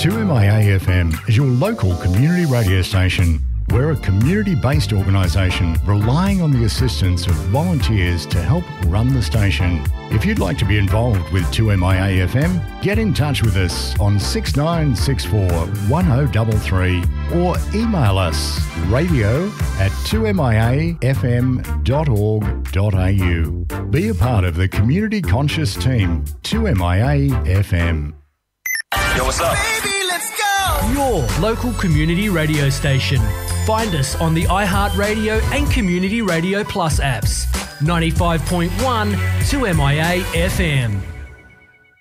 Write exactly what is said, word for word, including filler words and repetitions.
two M I A F M is your local community radio station. We're a community-based organisation relying on the assistance of volunteers to help run the station. If you'd like to be involved with two M I A F M, get in touch with us on six nine six four, one oh three three or email us radio at two M I A F M dot org dot A U. Be a part of the community conscious team, two M I A F M. Yo, what's up? Baby, let's go! Your local community radio station. Find us on the iHeartRadio and Community Radio Plus apps. ninety-five point one two M I A F M.